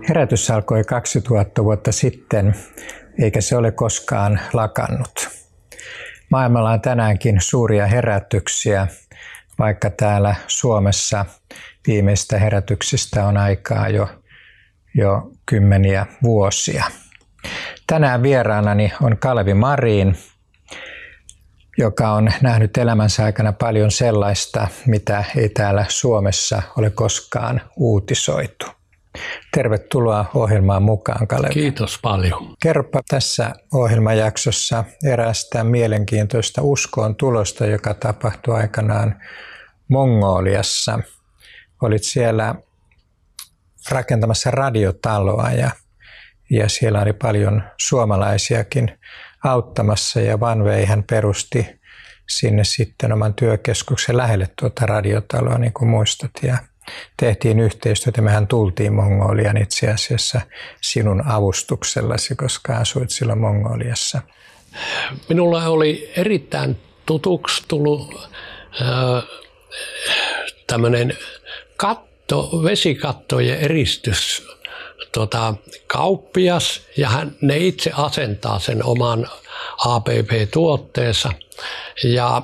Herätys alkoi 2000 vuotta sitten, eikä se ole koskaan lakannut. Maailmalla on tänäänkin suuria herätyksiä, vaikka täällä Suomessa viimeistä herätyksistä on aikaa jo kymmeniä vuosia. Tänään vieraanani on Kalevi Marin, joka on nähnyt elämänsä aikana paljon sellaista, mitä ei täällä Suomessa ole koskaan uutisoitu. Tervetuloa ohjelmaan mukaan, Kalevi. Kiitos paljon. Kerropa tässä ohjelmajaksossa eräästä mielenkiintoista uskoon tulosta, joka tapahtui aikanaan Mongoliassa. Olit siellä rakentamassa radiotaloa ja siellä oli paljon suomalaisiakin auttamassa, ja Vanvei hän perusti sinne sitten oman työkeskuksen lähelle tuota radiotaloa, niin kuin muistat, ja tehtiin yhteistyötä. Mehän tultiin Mongoliaan itse asiassa sinun avustuksellasi, koska asuit silloin Mongoliassa. Minulla oli erittäin tutuksi tullut tämmöinen vesikattojen eristys kauppias, ja ne itse asentaa sen oman APP-tuotteensa. Ja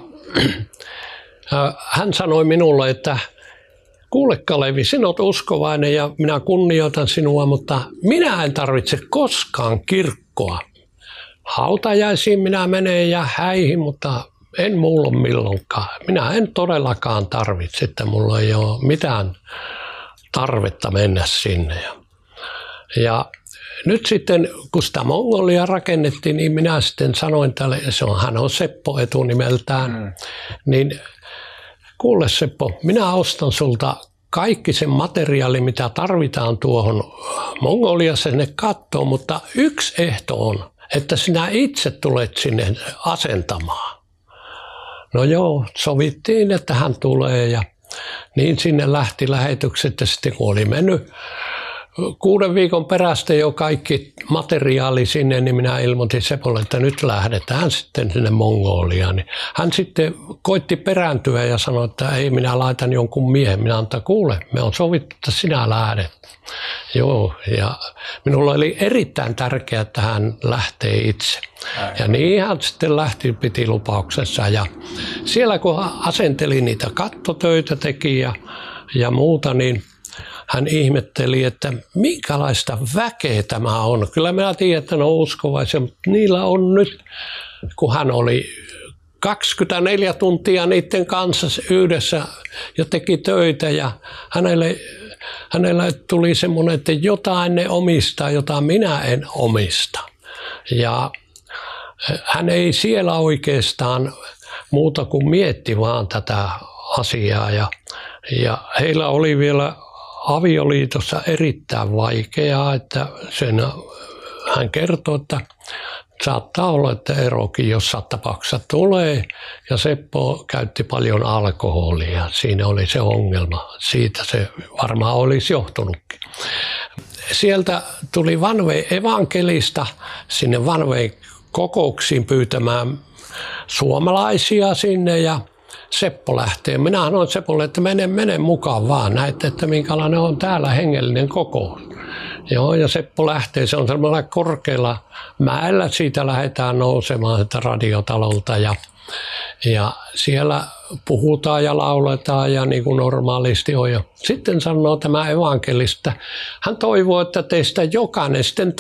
hän sanoi minulle, että kuule Kalevi, sinä olet uskovainen ja minä kunnioitan sinua, mutta minä en tarvitse koskaan kirkkoa. Hautajaisiin minä menen ja häihin, mutta en muulloin milloinkaan. Minä en todellakaan tarvitse, että mulla ei ole mitään tarvetta mennä sinne. Ja nyt sitten, kun sitä Mongolia rakennettiin, niin minä sitten sanoin tälle, hän on Seppo etunimeltään, niin kuule Seppo, minä ostan sulta kaikki sen materiaali, mitä tarvitaan tuohon Mongoliassa sinne kattoon, mutta yksi ehto on, että sinä itse tulet sinne asentamaan. No joo, sovittiin, että hän tulee, ja niin sinne lähti lähetykset, ja sitten kun oli mennyt 6 viikon perästä jo kaikki materiaali sinne, niin minä ilmoitin Sepolle, että nyt lähdetään sitten sinne Mongoliaan. Niin hän sitten koitti perääntyä ja sanoi, että ei, minä laitan jonkun miehen. Minä antaa kuule, me on sovittu, että sinä lähdet. Joo, ja minulla oli erittäin tärkeää, että hän lähtee itse. Ja niin hän sitten lähti, piti lupauksessa. Ja siellä kun asenteli niitä kattotöitä, teki ja muuta, niin hän ihmetteli, että minkälaista väkeä tämä on. Kyllä minä tiedän, että ne on uskovaisia, mutta niillä on nyt, kun hän oli 24 tuntia niiden kanssa yhdessä ja teki töitä, ja hänelle tuli semmoinen, että jotain ne omistaa, jota minä en omista. Ja hän ei siellä oikeastaan muuta kuin mietti vaan tätä asiaa, ja heillä oli vielä avioliitossa erittäin vaikeaa, että hän kertoi, että saattaa olla, että erokin jossain tapauksessa tulee, ja Seppo käytti paljon alkoholia. Siinä oli se ongelma. Siitä se varmaan olisi johtunutkin. Sieltä tuli Vanvei evankelista sinne Vanvei kokouksiin pyytämään suomalaisia sinne, ja Seppo lähtee. Minä sanoin Sepolle, että mene mukaan vaan, näette, että minkälainen on täällä hengellinen kokous. Joo, ja Seppo lähtee, se on sellaisella korkealla mäellä, siitä lähdetään nousemaan sitä radiotalolta, ja siellä puhutaan ja lauletaan ja niin kuin normaalisti on. Ja sitten sanoo tämä evankelista, hän toivoo, että teistä jokainen sitten